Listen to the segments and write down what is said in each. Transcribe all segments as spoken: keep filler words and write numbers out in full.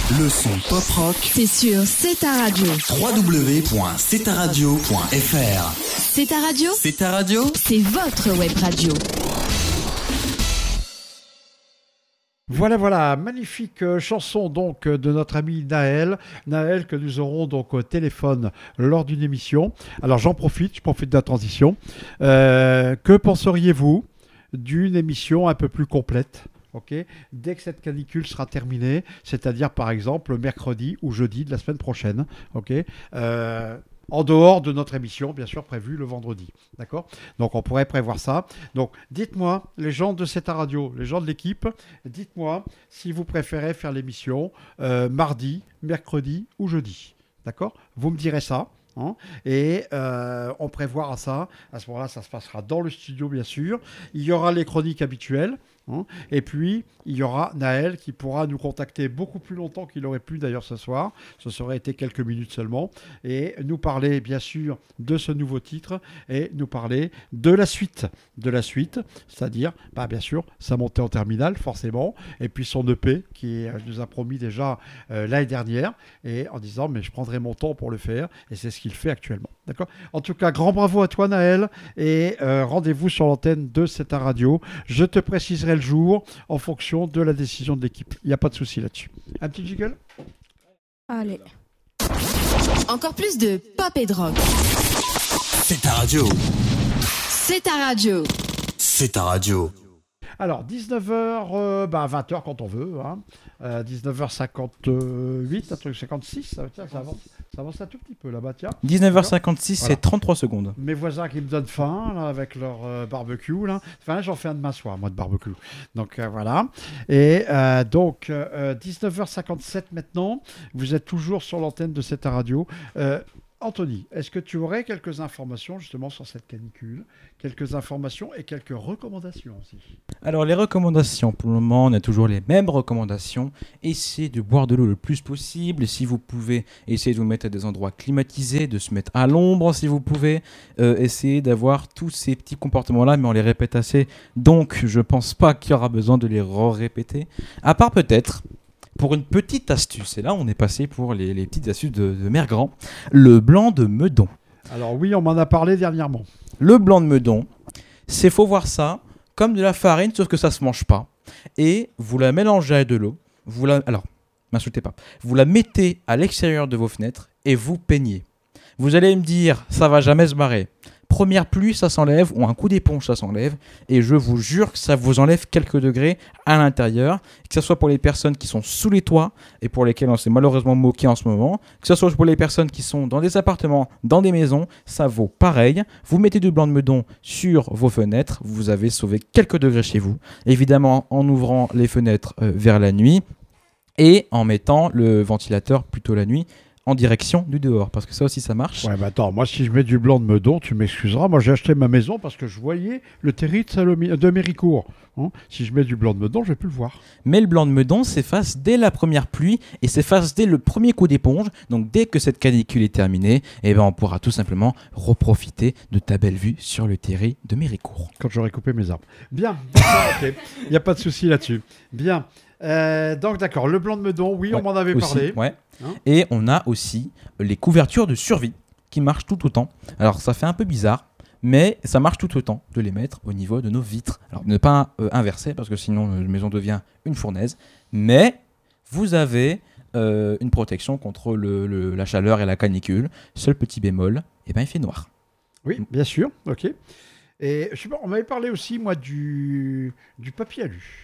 Le son pop-rock, c'est sur C'est ta radio. w w w point c'est ta radio point f r. C'est ta radio. C'est ta radio. C'est votre web radio. Voilà, voilà, magnifique euh, chanson donc euh, de notre ami Naël. Naël que nous aurons donc au téléphone lors d'une émission. Alors j'en profite, je profite de la transition. Euh, que penseriez-vous d'une émission un peu plus complète ? Okay. Dès que cette canicule sera terminée, c'est-à-dire par exemple mercredi ou jeudi de la semaine prochaine, okay. euh, en dehors de notre émission, bien sûr, prévue le vendredi. D'accord ? Donc, on pourrait prévoir ça. Donc, dites-moi, les gens de C'est ta radio, les gens de l'équipe, dites-moi si vous préférez faire l'émission euh, mardi, mercredi ou jeudi. D'accord ? Vous me direz ça. Hein, et euh, on prévoira ça. À ce moment-là, ça se passera dans le studio, bien sûr. Il y aura les chroniques habituelles. Hein, et puis, il y aura Naël qui pourra nous contacter beaucoup plus longtemps qu'il aurait pu d'ailleurs ce soir. Ce serait été quelques minutes seulement. Et nous parler, bien sûr, de ce nouveau titre et nous parler de la suite. De la suite, c'est-à-dire, bah, bien sûr, sa montée en terminale, forcément. Et puis son E P qui euh, nous a promis déjà euh, l'année dernière. Et en disant, mais je prendrai mon temps pour le faire. Et c'est ce qu'il fait actuellement. D'accord ? En tout cas, grand bravo à toi, Naël. Et euh, rendez-vous sur l'antenne de C'est ta radio. Je te préciserai le jour en fonction de la décision de l'équipe. Il n'y a pas de souci là-dessus. Un petit jiggle ? Allez. Encore plus de pop et de rock. C'est ta radio. C'est ta radio. C'est ta radio. Alors, dix-neuf heures, euh, bah vingt heures quand on veut. Hein. Euh, dix-neuf heures cinquante-huit, un truc cinquante-six, ça, tiens, ça, avance, ça avance un tout petit peu là-bas, tiens. dix-neuf heures cinquante-six, voilà. C'est trente-trois secondes. Mes voisins qui me donnent faim, là, avec leur euh, barbecue, là. Enfin, j'en fais un demain soir, moi, de barbecue. Donc, euh, voilà. Et euh, donc, euh, dix-neuf heures cinquante-sept maintenant, vous êtes toujours sur l'antenne de cette radio. Euh, Anthony, est-ce que tu aurais quelques informations justement sur cette canicule, quelques informations et quelques recommandations aussi ? Alors les recommandations, pour le moment on a toujours les mêmes recommandations. Essayez de boire de l'eau le plus possible. Si vous pouvez, essayez de vous mettre à des endroits climatisés, de se mettre à l'ombre si vous pouvez. Euh, essayez d'avoir tous ces petits comportements-là, mais on les répète assez. Donc je pense pas qu'il y aura besoin de les répéter. À part peut-être... pour une petite astuce, et là on est passé pour les, les petites astuces de, de Mère Grand, le blanc de Meudon. Alors oui, on m'en a parlé dernièrement. Le blanc de Meudon, c'est faut voir ça comme de la farine, sauf que ça se mange pas. Et vous la mélangez avec de l'eau, vous la, alors, m'insultez pas, vous la mettez à l'extérieur de vos fenêtres et vous peignez. Vous allez me dire, ça va jamais se barrer. Première pluie, ça s'enlève, ou un coup d'éponge, ça s'enlève. Et je vous jure que ça vous enlève quelques degrés à l'intérieur. Que ce soit pour les personnes qui sont sous les toits, et pour lesquelles on s'est malheureusement moqué en ce moment. Que ce soit pour les personnes qui sont dans des appartements, dans des maisons, ça vaut pareil. Vous mettez du blanc de Meudon sur vos fenêtres, vous avez sauvé quelques degrés chez vous. Évidemment, en ouvrant les fenêtres euh, vers la nuit, et en mettant le ventilateur plutôt la nuit, en direction du dehors, parce que ça aussi ça marche. Ouais, bah attends, moi si je mets du blanc de Meudon, tu m'excuseras, moi j'ai acheté ma maison parce que je voyais le terri de, Salomi- de Méricourt. Hein, si je mets du blanc de Meudon, je vais plus le voir. Mais le blanc de Meudon s'efface dès la première pluie et s'efface dès le premier coup d'éponge. Donc dès que cette canicule est terminée, eh ben, on pourra tout simplement reprofiter de ta belle vue sur le terri de Méricourt. Quand j'aurai coupé mes arbres. Bien, ok, il n'y a pas de souci là-dessus. Bien, euh, donc d'accord, le blanc de Meudon, oui, Ouais, on m'en avait aussi, parlé. Ouais. Hein Et on a aussi les couvertures de survie qui marchent tout autant. Alors ça fait un peu bizarre, mais ça marche tout autant de les mettre au niveau de nos vitres. Alors ne pas euh, inverser parce que sinon la maison devient une fournaise, mais vous avez euh, une protection contre le, le, la chaleur et la canicule. Seul petit bémol, eh ben, il fait noir. Oui, bien sûr, ok. Et je sais pas, on m'avait parlé aussi, moi, du, du papier alu.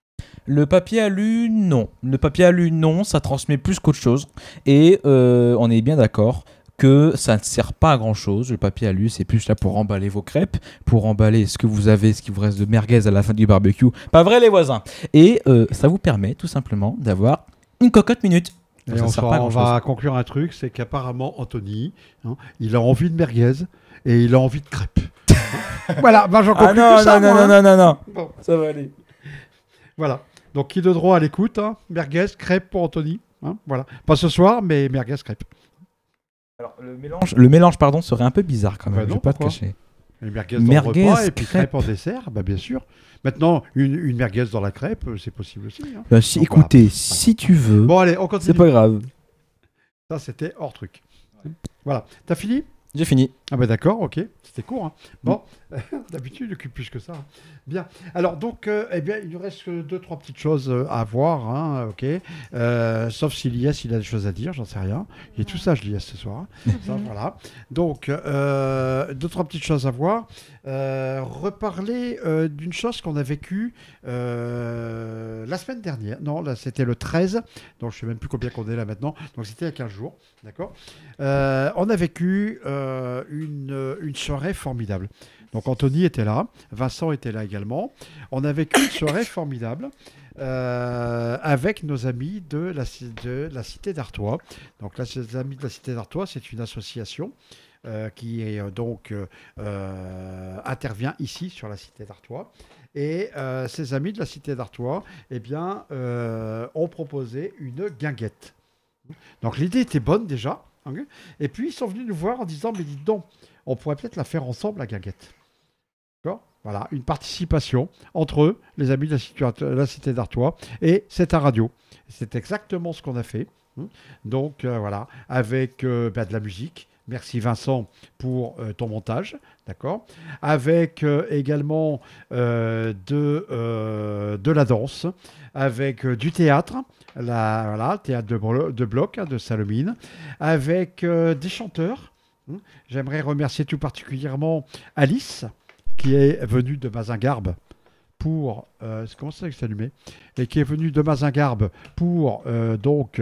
Le papier alu, non. Le papier alu, non, ça transmet plus qu'autre chose. Et euh, on est bien d'accord que ça ne sert pas à grand chose. Le papier alu, c'est plus là pour emballer vos crêpes, pour emballer ce que vous avez, ce qui vous reste de merguez à la fin du barbecue. Pas vrai, les voisins. Et euh, ça vous permet tout simplement d'avoir une cocotte minute. Et ça on, sert sera- pas à on grand-chose. va conclure un truc, c'est qu'apparemment, Anthony, hein, il a envie de merguez et il a envie de crêpes. Voilà, ben j'en conclus Ah non, que ça, non, moi, non, hein. non, non, non, Bon, ça va aller. voilà. Donc, qui de droit à l'écoute, hein, merguez, crêpes pour Anthony. Hein, voilà. Pas ce soir, mais merguez, crêpes. Alors, le mélange, le mélange pardon, serait un peu bizarre quand même. Bah je non, vais pas te pourquoi cacher. Les merguez dans Merguez, le repas et puis crêpes. crêpes en dessert, bah bien sûr. Maintenant, une, une merguez dans la crêpe, euh, c'est possible aussi. Hein. Bah, si, Donc, écoutez, voilà. si tu veux, Bon, allez, on continue. c'est pas grave. Ça, c'était hors truc. Voilà. T'as fini? J'ai fini. Ah bah d'accord, ok, c'était court. Hein. Bon, d'habitude, il occupe plus que ça. hein. Bien. Alors donc, euh, eh bien, il nous reste que deux, trois petites choses euh, à voir, hein, ok. Euh, sauf si Lies, il a des choses à dire, j'en sais rien. Il est tout sage, Lies, ce soir. hein. Ça, voilà. Donc, euh, deux, trois petites choses à voir. Euh, reparler euh, d'une chose qu'on a vécue euh, la semaine dernière. Non, là, c'était le treize. Donc, je ne sais même plus combien qu'on est là maintenant. Donc, c'était il y a quinze jours. D'accord. Euh, on a vécu euh, une, une soirée formidable. Donc Anthony était là, Vincent était là également. On a vécu une soirée formidable euh, avec nos amis de la, de la Cité d'Artois. Donc là, les amis de la Cité d'Artois, c'est une association euh, qui est, euh, donc euh, intervient ici sur la Cité d'Artois. Et euh, ces amis de la Cité d'Artois, eh bien, euh, ont proposé une guinguette. Donc l'idée était bonne déjà. Okay. Et puis ils sont venus nous voir en disant, mais dites donc, on pourrait peut-être la faire ensemble, la guinguette. D'accord ? Voilà, une participation entre eux, les amis de la, situa- la Cité d'Artois, et c'est à radio. C'est exactement ce qu'on a fait. Donc euh, voilà, avec euh, bah, de la musique. Merci Vincent pour euh, ton montage, d'accord. Avec euh, également euh, de, euh, de la danse, avec euh, du théâtre, la, voilà, théâtre de, blo- de bloc hein, de Salomine, avec euh, des chanteurs. Hum. J'aimerais remercier tout particulièrement Alice, qui est venue de Mazingarbe pour euh, comment ça que c'est allumé et qui est venue de Mazingarbe pour euh, donc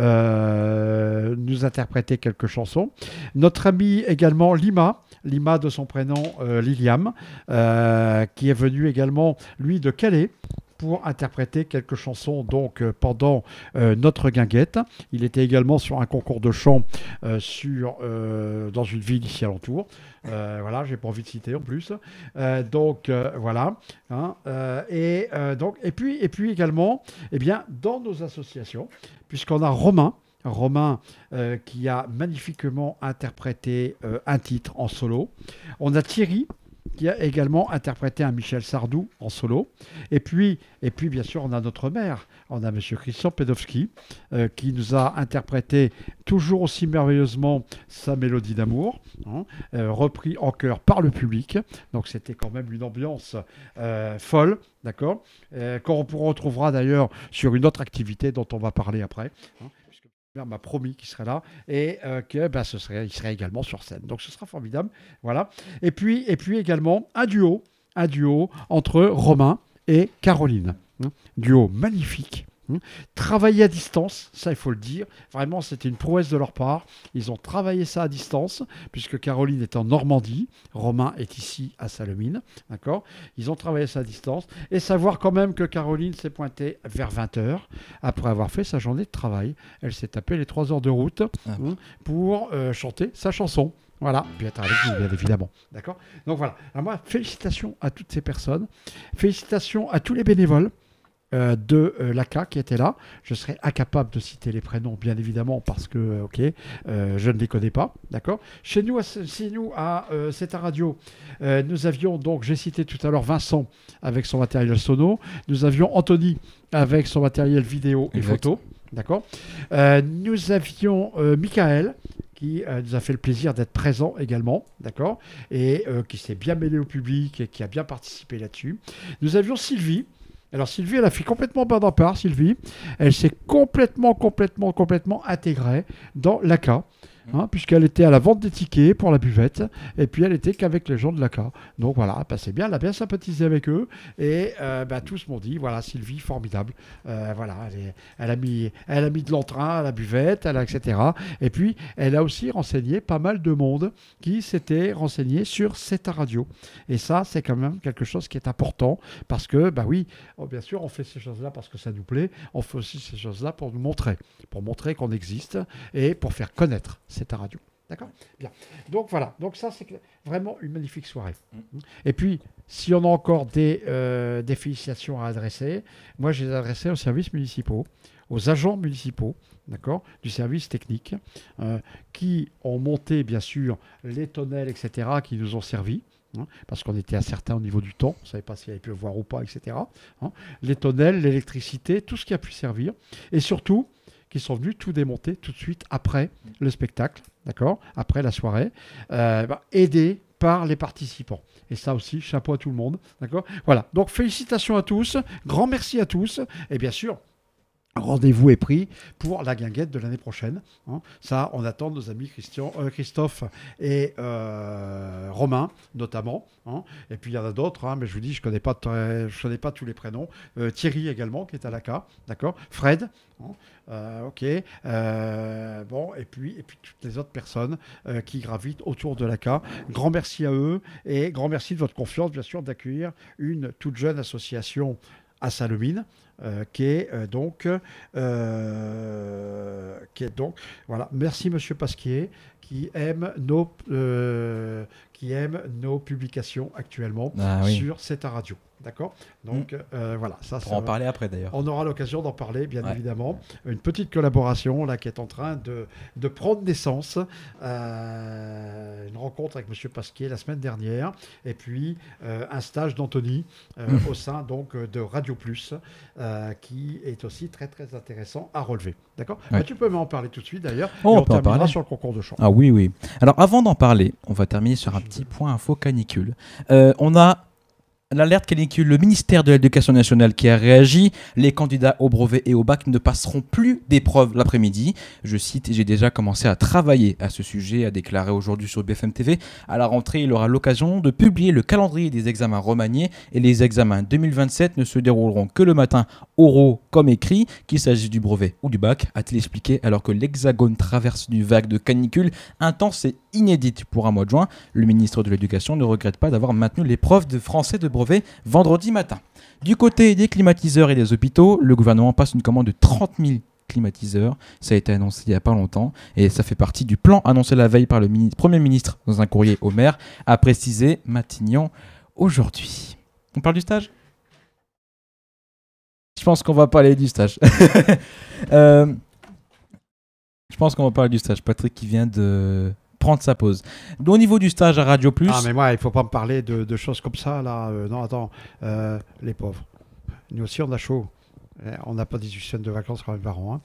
euh, nous interpréter quelques chansons. Notre ami également Lima, Lima de son prénom euh, Liliam, euh, qui est venu également lui de Calais pour interpréter quelques chansons donc euh, pendant euh, notre guinguette. Il était également sur un concours de chant euh, sur, euh, dans une ville ici alentour. Euh, voilà, j'ai pas envie de citer en plus. Euh, donc euh, voilà. Hein, euh, et, euh, donc, et, puis, et puis également, eh bien, dans nos associations, puisqu'on a Romain, Romain euh, qui a magnifiquement interprété euh, un titre en solo. On a Thierry qui a également interprété un Michel Sardou en solo. Et puis, et puis bien sûr, on a notre maire, on a M. Christian Pedowski, euh, qui nous a interprété toujours aussi merveilleusement sa mélodie d'amour, hein, euh, repris en chœur par le public. Donc c'était quand même une ambiance euh, folle, d'accord, euh, qu'on retrouvera d'ailleurs sur une autre activité dont on va parler après. Hein, m'a promis qu'il serait là et euh, que bah, ce serait, il serait également sur scène. Donc ce sera formidable. Voilà. Et puis, et puis également un duo, un duo entre Romain et Caroline. Hein. Duo magnifique. Hein. Travailler à distance, ça il faut le dire. Vraiment, c'était une prouesse de leur part. Ils ont travaillé ça à distance, puisque Caroline est en Normandie, Romain est ici à Salomine. D'accord ? Ils ont travaillé ça à distance. Et savoir quand même que Caroline s'est pointée vers vingt heures, après avoir fait sa journée de travail. Elle s'est tapée les trois heures de route ah. hein, pour euh, chanter sa chanson. Voilà, puis être avec nous, bien évidemment. D'accord ? Donc voilà. Alors moi, félicitations à toutes ces personnes. Félicitations à tous les bénévoles. Euh, de euh, l'A C A qui était là. Je serais incapable de citer les prénoms, bien évidemment, parce que, ok, euh, je ne les connais pas, d'accord. Chez nous, à, chez nous, à euh, C'est à radio, euh, nous avions donc, j'ai cité tout à l'heure Vincent avec son matériel sono, nous avions Anthony avec son matériel vidéo et exact. Photo, d'accord. Euh, nous avions euh, Michael, qui euh, nous a fait le plaisir d'être présent également, d'accord, et euh, qui s'est bien mêlé au public et qui a bien participé là-dessus. Nous avions Sylvie. Alors Sylvie, elle a fait complètement bande à part, Sylvie. Elle s'est complètement, complètement, complètement intégrée dans l'A C A. Hein, puisqu'elle était à la vente des tickets pour la buvette, et puis elle était qu'avec les gens de l'A C A. Donc voilà, bah, c'est bien, elle a bien sympathisé avec eux, et euh, bah, tous m'ont dit, voilà, Sylvie, formidable. Euh, voilà, elle, est, elle, a mis, elle a mis de l'entrain à la buvette, elle a, et cetera. Et puis, elle a aussi renseigné pas mal de monde qui s'était renseigné sur C'est à radio. Et ça, c'est quand même quelque chose qui est important, parce que, bah oui, oh, bien sûr, on fait ces choses-là parce que ça nous plaît, on fait aussi ces choses-là pour nous montrer, pour montrer qu'on existe, et pour faire connaître C'est à radio. D'accord ? Bien. Donc voilà. Donc ça, c'est vraiment une magnifique soirée. Mmh. Et puis, si on a encore des, euh, des félicitations à adresser, moi, je les ai adressées aux services municipaux, aux agents municipaux, d'accord, du service technique, euh, qui ont monté, bien sûr, les tonnelles, et cetera, qui nous ont servi. hein, parce qu'on était incertain au niveau du temps, on ne savait pas s'il allait pleuvoir ou pas, et cetera. Hein. Les tonnelles, l'électricité, tout ce qui a pu servir. Et surtout, qui sont venus tout démonter tout de suite après le spectacle, d'accord, après la soirée, euh, bah, aidés par les participants. Et ça aussi, chapeau à tout le monde, d'accord. Voilà, donc félicitations à tous, grand merci à tous, et bien sûr, rendez-vous est pris pour la guinguette de l'année prochaine. Hein. Ça, on attend nos amis Christian, euh, Christophe et euh, Romain, notamment. Hein. Et puis, il y en a d'autres, hein, mais je vous dis, je ne connais, pas t- je connais pas tous les prénoms. Euh, Thierry également, qui est à l'A C A, d'accord. Fred, hein. euh, ok. Euh, bon, et puis, et puis, toutes les autres personnes euh, qui gravitent autour de l'A C A. Grand merci à eux et grand merci de votre confiance, bien sûr, d'accueillir une toute jeune association à Saint-Leu-Mines, euh, qui est euh, donc euh, qui est donc voilà, merci Monsieur Pasquier qui aime nos euh, qui aime nos publications actuellement Ah, oui. sur cette radio, d'accord, donc mmh. euh, voilà, ça pour en parler après d'ailleurs, on aura l'occasion d'en parler bien ouais. évidemment, une petite collaboration là qui est en train de, de prendre naissance, euh, une rencontre avec Monsieur Pasquier la semaine dernière et puis euh, un stage d'Anthony euh, mmh. au sein donc de Radio Plus euh, qui est aussi très très intéressant à relever, d'accord. Ouais. Bah, tu peux m'en parler tout de suite d'ailleurs, oh, et on, on peut en terminera parler sur le concours de chant. Ah oui oui. Alors avant d'en parler, on va terminer sur un petit point info canicule. Euh, on a l'alerte canicule, le ministère de l'Éducation nationale qui a réagi. Les candidats au brevet et au bac ne passeront plus d'épreuves l'après-midi. Je cite, j'ai déjà commencé à travailler à ce sujet, a déclaré aujourd'hui sur B F M T V. À la rentrée, il aura l'occasion de publier le calendrier des examens remaniés et les examens deux mille vingt-sept ne se dérouleront que le matin, oraux comme écrit, qu'il s'agisse du brevet ou du bac, a-t-il expliqué, alors que l'Hexagone traverse une vague de canicule intense et inédite pour un mois de juin. Le ministre de l'Éducation ne regrette pas d'avoir maintenu l'épreuve de français de brevet vendredi matin. Du côté des climatiseurs et des hôpitaux, le gouvernement passe une commande de trente mille climatiseurs. Ça a été annoncé il n'y a pas longtemps et ça fait partie du plan annoncé la veille par le mini- Premier ministre dans un courrier au maire, a précisé Matignon aujourd'hui. On parle du stage ? Je pense qu'on va parler du stage. euh, je pense qu'on va parler du stage. Patrick qui vient de prendre sa pause. Donc, au niveau du stage à Radio Plus... Ah mais moi, il ne faut pas me parler de, de choses comme ça, là. Euh, non, attends. Euh, les pauvres. Nous aussi, on a chaud. On n'a pas dix-huit semaines de vacances quand même par an. Hein.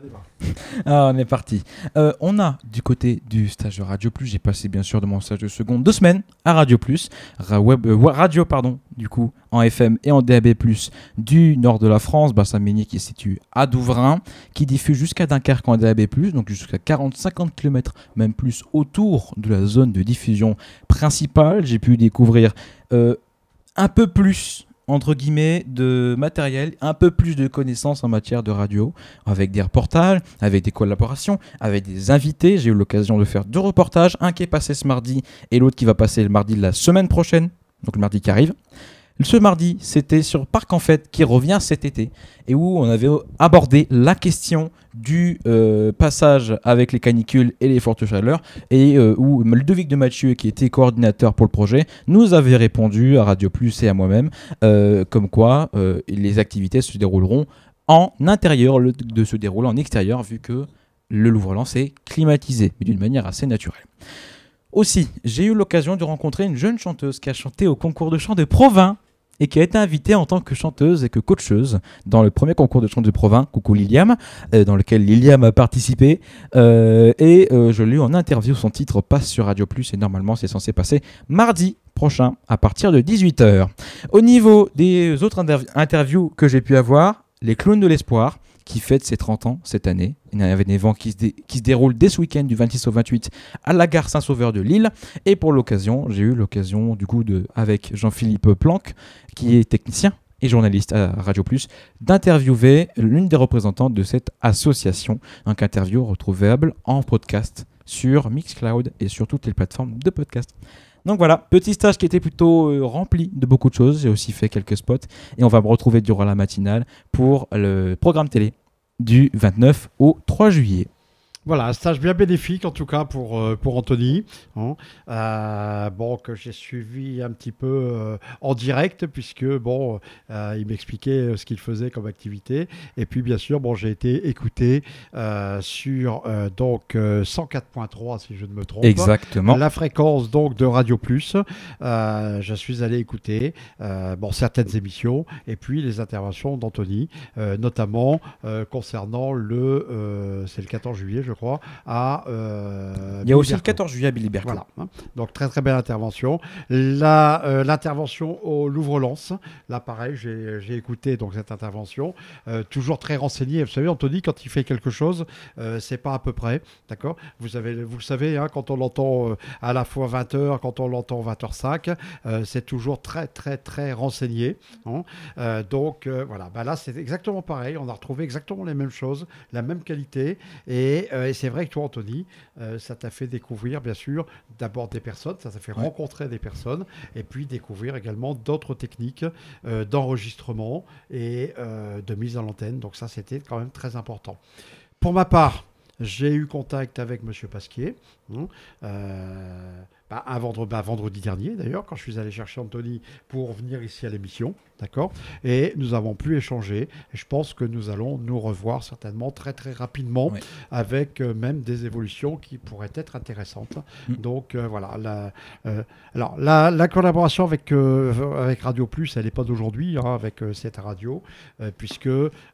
Ah, on est parti. Euh, on a du côté du stage de Radio Plus, j'ai passé bien sûr de mon stage de seconde deux semaines à Radio Plus, ra- web, euh, radio pardon, du coup en F M et en D A B plus, du nord de la France, bassin minier qui se situe à Douvrin, qui diffuse jusqu'à Dunkerque en D A B plus, donc jusqu'à quarante à cinquante kilomètres, même plus autour de la zone de diffusion principale. J'ai pu découvrir euh, un peu plus entre guillemets de matériel, un peu plus de connaissances en matière de radio, avec des reportages, avec des collaborations, avec des invités. J'ai eu l'occasion de faire deux reportages, un qui est passé ce mardi et l'autre qui va passer le mardi de la semaine prochaine, donc le mardi qui arrive. Ce mardi, c'était sur Parc en Fête qui revient cet été et où on avait abordé la question du euh, passage avec les canicules et les fortes chaleurs et euh, où Ludovic de Mathieu, qui était coordinateur pour le projet, nous avait répondu à Radio Plus et à moi-même euh, comme quoi euh, les activités se dérouleront en intérieur, le, de se dérouler en extérieur vu que le Louvre-Lens est climatisé, mais d'une manière assez naturelle. Aussi, j'ai eu l'occasion de rencontrer une jeune chanteuse qui a chanté au concours de chant de Provins et qui a été invitée en tant que chanteuse et que coacheuse dans le premier concours de chant de Provins, coucou Liliam, euh, dans lequel Liliam a participé. Euh, et euh, je l'ai eu en interview, son titre passe sur Radio Plus et normalement c'est censé passer mardi prochain à partir de dix-huit heures. Au niveau des autres interv- interviews que j'ai pu avoir, les Clowns de l'Espoir, qui fête ses trente ans cette année. Il y a un événement qui se, dé- qui se déroule dès ce week-end du vingt-six au vingt-huit à la gare Saint-Sauveur de Lille. Et pour l'occasion, j'ai eu l'occasion du coup de, avec Jean-Philippe Planck, qui est technicien et journaliste à Radio Plus, d'interviewer l'une des représentantes de cette association. Donc interview retrouvable en podcast sur Mixcloud et sur toutes les plateformes de podcast. Donc voilà, petit stage qui était plutôt euh, rempli de beaucoup de choses. J'ai aussi fait quelques spots et on va me retrouver durant la matinale pour le programme télé du vingt-neuf au trois juillet. Voilà, un stage bien bénéfique en tout cas pour, euh, pour Anthony. Hein. Euh, bon, que j'ai suivi un petit peu euh, en direct, puisque bon, euh, il m'expliquait ce qu'il faisait comme activité. Et puis bien sûr, bon, j'ai été écouté euh, sur euh, donc euh, cent quatre point trois, si je ne me trompe. Exactement. La fréquence donc de Radio Plus. Euh, je suis allé écouter euh, bon, certaines émissions et puis les interventions d'Anthony, euh, notamment euh, concernant le, euh, c'est le quatorze juillet, je crois, à euh, Il y a aussi le Billy Berco. quatorze juillet à Billy Berco. Voilà. hein. Donc très très belle intervention. La, euh, l'intervention au Louvre-Lens, là pareil, j'ai, j'ai écouté donc cette intervention, euh, toujours très renseigné. Vous savez, Anthony, quand il fait quelque chose, euh, c'est pas à peu près, d'accord. Vous avez, vous le savez, hein, quand on l'entend euh, à la fois vingt heures, quand on l'entend vingt heures cinq, euh, c'est toujours très très très renseigné. hein. Euh, donc euh, voilà, bah, là c'est exactement pareil. On a retrouvé exactement les mêmes choses, la même qualité. Et, euh, et c'est vrai que toi, Anthony, euh, ça t'a fait découvrir, bien sûr, d'abord des personnes, ça t'a fait Ouais. rencontrer des personnes, et puis découvrir également d'autres techniques euh, d'enregistrement et euh, de mise à l'antenne. Donc ça, c'était quand même très important. Pour ma part, j'ai eu contact avec Monsieur Pasquier, hein, euh, bah, un vendredi, bah, vendredi dernier d'ailleurs, quand je suis allé chercher Anthony pour venir ici à l'émission, d'accord. Et nous avons pu échanger. Et je pense que nous allons nous revoir certainement très très rapidement, Ouais. avec euh, même des évolutions qui pourraient être intéressantes. Mm. Donc euh, voilà. La, euh, alors la, la collaboration avec euh, avec Radio Plus, elle n'est pas d'aujourd'hui, hein, avec euh, cette radio, euh, puisque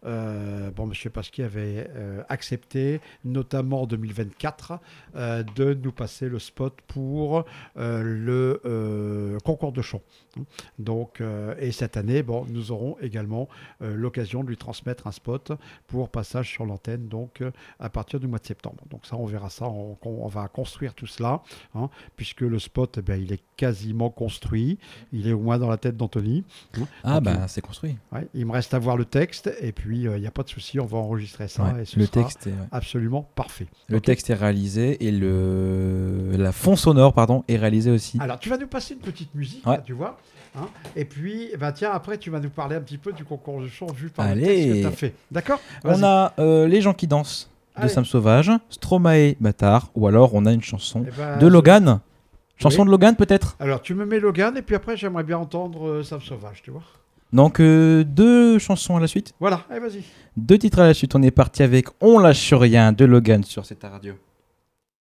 euh, bon, Monsieur Pasquier avait euh, accepté, notamment en deux mille vingt-quatre, euh, de nous passer le spot pour euh, le euh, concours de chant. Donc, euh, et cette année, bon, nous aurons également euh, l'occasion de lui transmettre un spot pour passage sur l'antenne, donc euh, à partir du mois de septembre. Donc ça, on verra ça, on, on va construire tout cela, hein, puisque le spot, eh bien, il est quasiment construit, il est au moins dans la tête d'Anthony. hein. Ah Donc, bah c'est construit. il, ouais, il me reste à voir le texte, et puis il euh, n'y a pas de souci, on va enregistrer ça, Ouais. et ce Le sera texte est ouais. absolument parfait. le Ok. texte est réalisé et le la fond sonore pardon est réalisé aussi. Alors, tu vas nous passer une petite musique, Ouais. là, tu vois. hein. Et puis, eh ben, tiens, après, tu vas nous parler un petit peu du concours de chant vu par le Allez. texte que tu as fait. D'accord. On Vas-y. a euh, Les gens qui dansent de Allez. Sam Sauvage, Stromae Bâtard, ou alors on a une chanson Eh ben, de je- Logan. Chanson Oui. de Logan peut-être. Alors, tu me mets Logan, et puis après, j'aimerais bien entendre euh, Sam Sauvage, tu vois. Donc euh, deux chansons à la suite, Voilà, allez, vas-y. deux titres à la suite. On est parti avec On lâche rien de Logan sur cette radio.